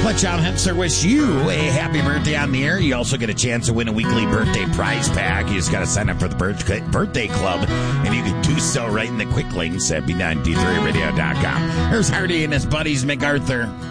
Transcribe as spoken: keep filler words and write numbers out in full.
Fletch Al Hensler wish you a happy birthday on the air. You also get a chance to win a weekly birthday prize pack. You just got to sign up for the birth- birthday club, and you can do so right in the quick links at B ninety-three radio dot com. There's Hardy and his buddies, MacArthur.